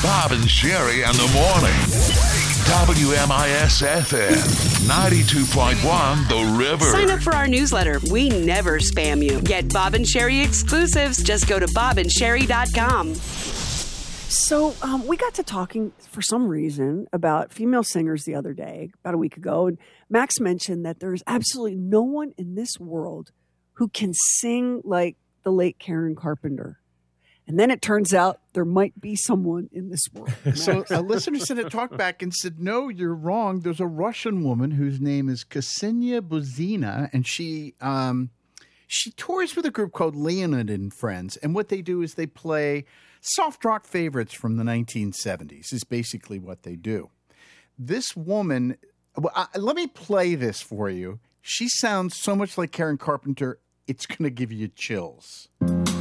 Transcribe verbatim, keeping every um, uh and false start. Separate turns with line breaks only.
Bob and Sherry in the morning. W M I S F M ninety-two point one The River.
Sign up for our newsletter. We never spam you. Get Bob and Sherry exclusives. Just go to bob and sherry dot com.
So um, we got to talking for some reason about female singers the other day, about a week ago. And Max mentioned that there's absolutely no one in this world who can sing like the late Karen Carpenter. And then it turns out there might be someone in this world.
So a listener sent a talk back and said, no, you're wrong. There's a Russian woman whose name is Ksenia Buzina, and she um, she tours with a group called Leonid and Friends. And what they do is they play soft rock favorites from the nineteen seventies is basically what they do. This woman, well, I, let me play this for you. She sounds so much like Karen Carpenter, it's going to give you chills.